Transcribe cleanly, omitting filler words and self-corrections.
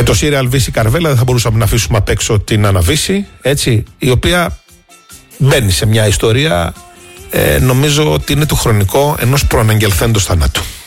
Με το Serial Βύση Καρβέλα δεν θα μπορούσαμε να αφήσουμε απ' έξω την Αναβύση, έτσι, η οποία μπαίνει σε μια ιστορία, νομίζω ότι είναι το χρονικό ενός προαναγγελθέντος θανάτου.